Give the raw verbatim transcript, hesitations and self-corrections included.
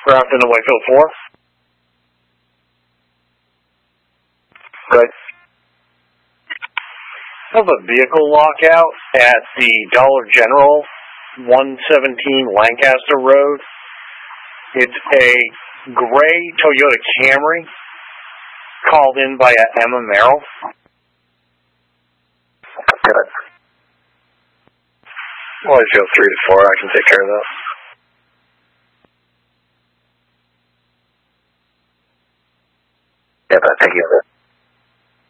Grafton to Wakefield four. Good. I have a vehicle lockout at the Dollar General, one seventeen Lancaster Road. It's a gray Toyota Camry called in by a Emma Merrill. Good. Well, I feel three to four. I can take care of that.